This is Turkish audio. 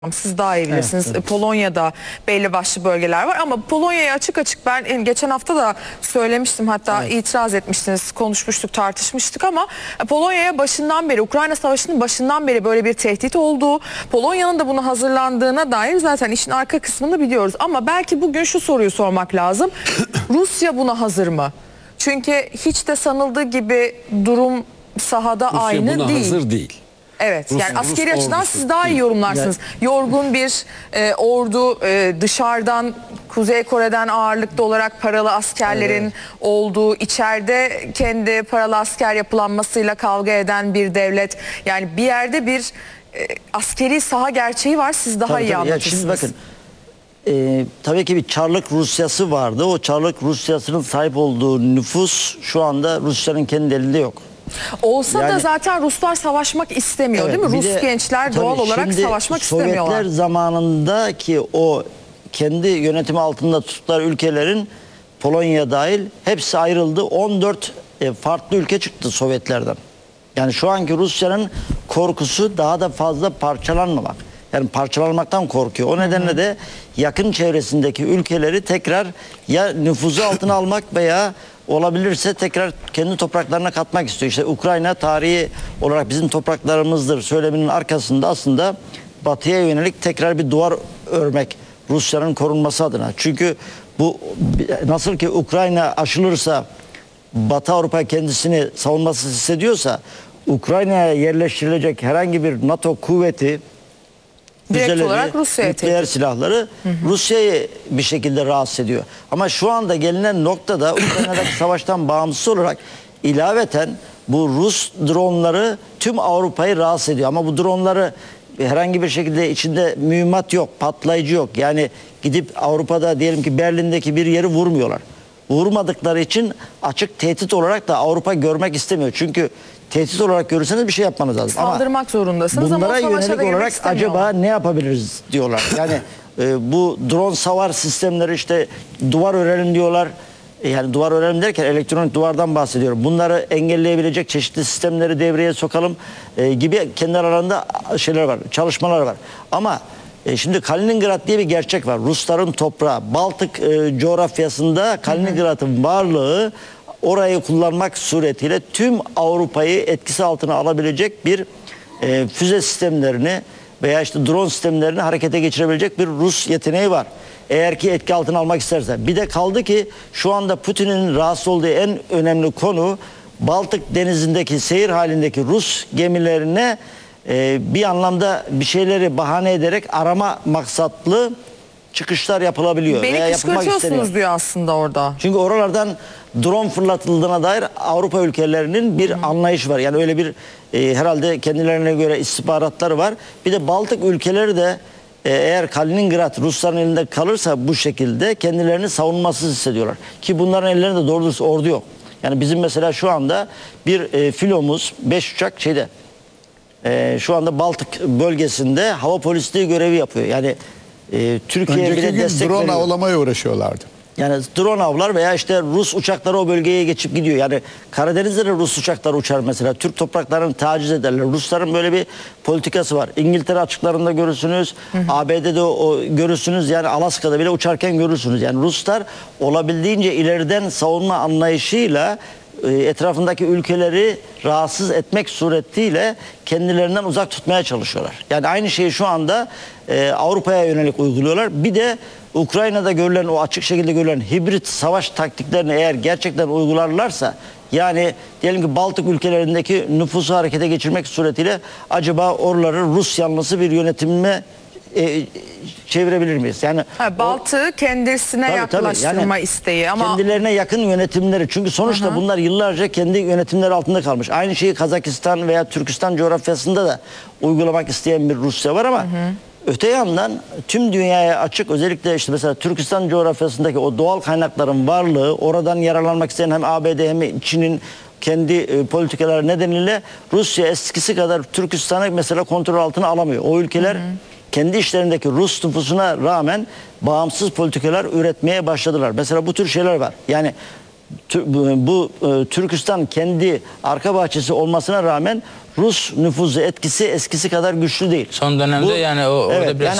Siz daha iyi bilirsiniz. Evet. Polonya'da belli başlı bölgeler var ama Polonya'ya açık açık ben geçen hafta da söylemiştim, hatta itiraz etmiştiniz, konuşmuştuk, tartışmıştık ama Polonya'ya başından beri, Ukrayna Savaşı'nın başından beri böyle bir tehdit olduğu, Polonya'nın da buna hazırlandığına dair zaten işin arka kısmını biliyoruz. Ama belki bugün şu soruyu sormak lazım. Rusya buna hazır mı? Çünkü hiç de sanıldığı gibi durum sahada Rusya aynı buna değil. hazır değil. Evet, yani Rus askeri açıdan ordusu siz daha iyi değil. yorumlarsınız. Yorgun bir ordu, dışarıdan Kuzey Kore'den ağırlıklı olarak paralı askerlerin olduğu, içeride kendi paralı asker yapılanmasıyla kavga eden bir devlet. Yani bir yerde bir askeri saha gerçeği var, siz daha iyi anlatırsınız. Şimdi bakın, tabii ki bir Çarlık Rusyası vardı. O Çarlık Rusyası'nın sahip olduğu nüfus şu anda Rusya'nın kendi elinde yok. Olsa da Yani- zaten Ruslar savaşmak istemiyor, Evet, değil mi? bir Rus de gençler tabii doğal olarak şimdi savaşmak istemiyorlar. Sovyetler zamanındaki o kendi yönetimi altında tuttukları ülkelerin, Polonya dahil, hepsi ayrıldı. 14 farklı ülke çıktı Sovyetlerden. Yani şu anki Rusya'nın korkusu daha da fazla parçalanmamak. Yani parçalanmaktan korkuyor. O nedenle de yakın çevresindeki ülkeleri tekrar ya nüfuzu altına almak veya olabilirse tekrar kendi topraklarına katmak istiyor. İşte Ukrayna tarihi olarak bizim topraklarımızdır söyleminin arkasında aslında batıya yönelik tekrar bir duvar örmek, Rusya'nın korunması adına. Çünkü bu nasıl ki Ukrayna aşılırsa Batı Avrupa kendisini savunmasız hissediyorsa, Ukrayna'ya yerleştirilecek herhangi bir NATO kuvveti, Direkt füzeleri, olarak Rusya'ya nükleer tehdit. silahları Rusya'yı bir şekilde rahatsız ediyor. Ama şu anda gelinen noktada Ukrayna'daki savaştan bağımsız olarak ilaveten bu Rus dronları tüm Avrupa'yı rahatsız ediyor. Ama bu dronları herhangi bir şekilde içinde mühimmat yok, patlayıcı yok. Yani gidip Avrupa'da diyelim ki Berlin'deki bir yeri vurmuyorlar. Vurmadıkları için açık tehdit olarak da Avrupa görmek istemiyor. Çünkü tehdit olarak görürseniz bir şey yapmanız lazım. Saldırmak zorundasınız ama o bunlara savaşa da yönelik girmek olarak istemiyorlar. acaba ne yapabiliriz diyorlar. Yani bu drone savar sistemleri, işte duvar örelim diyorlar. Yani duvar örelim derken elektronik duvardan bahsediyorum. Bunları engelleyebilecek çeşitli sistemleri devreye sokalım gibi kendi aralarında şeyler var, çalışmalar var. Ama şimdi Kaliningrad diye bir gerçek var. Rusların toprağı, Baltık coğrafyasında Kaliningrad'ın varlığı, orayı kullanmak suretiyle tüm Avrupa'yı etkisi altına alabilecek bir füze sistemlerini veya işte drone sistemlerini harekete geçirebilecek bir Rus yeteneği var. Eğer ki etki altına almak isterse. Bir de kaldı ki şu anda Putin'in rahatsız olduğu en önemli konu, Baltık denizindeki seyir halindeki Rus gemilerine bir anlamda bir şeyleri bahane ederek arama maksatlı çıkışlar yapılabiliyor. Beni veya yapılmak isteniyor. kışkırtıyorsunuz diyor aslında orada. Çünkü oralardan drone fırlatıldığına dair Avrupa ülkelerinin bir anlayışı var. Yani öyle bir herhalde kendilerine göre istihbaratları var. Bir de Baltık ülkeleri de eğer Kaliningrad Rusların elinde kalırsa bu şekilde kendilerini savunmasız hissediyorlar. Ki bunların ellerinde doğru dürüst ordu yok. Yani bizim mesela şu anda bir filomuz 5 uçak şu anda Baltık bölgesinde hava polisliği görevi yapıyor. Yani Türkiye Önceki bile gün destek drone veriyor. avlamaya uğraşıyorlardı. Yani drone avlar veya işte Rus uçakları o bölgeye geçip gidiyor. Yani Karadeniz'de de Rus uçaklar uçar mesela. Türk topraklarını taciz ederler. Rusların böyle bir politikası var. İngiltere açıklarında görürsünüz. ABD'de o görürsünüz. Yani Alaska'da bile uçarken görürsünüz. Yani Ruslar olabildiğince ileriden savunma anlayışıyla etrafındaki ülkeleri rahatsız etmek suretiyle kendilerinden uzak tutmaya çalışıyorlar. Yani aynı şeyi şu anda Avrupa'ya yönelik uyguluyorlar. Bir de Ukrayna'da görülen, o açık şekilde görülen hibrit savaş taktiklerini eğer gerçekten uygularlarsa, yani diyelim ki Baltık ülkelerindeki nüfusu harekete geçirmek suretiyle acaba oraları Rus yanlısı bir yönetime çevirebilir miyiz? Yani Baltığı kendisine Tabii, yaklaştırma yani isteği ama kendilerine yakın yönetimleri, çünkü sonuçta bunlar yıllarca kendi yönetimleri altında kalmış. Aynı şeyi Kazakistan veya Türkistan coğrafyasında da uygulamak isteyen bir Rusya var ama öte yandan tüm dünyaya açık, özellikle işte mesela Türkistan coğrafyasındaki o doğal kaynakların varlığı, oradan yararlanmak isteyen hem ABD hem Çin'in kendi politikaları nedeniyle Rusya eskisi kadar Türkistan'ı mesela kontrol altına alamıyor. O ülkeler kendi işlerindeki Rus nüfusuna rağmen bağımsız politikalar üretmeye başladılar. Mesela bu tür şeyler var. Yani bu Türkistan kendi arka bahçesi olmasına rağmen Rus nüfuzu etkisi eskisi kadar güçlü değil. Son dönemde yani orada evet, biraz yani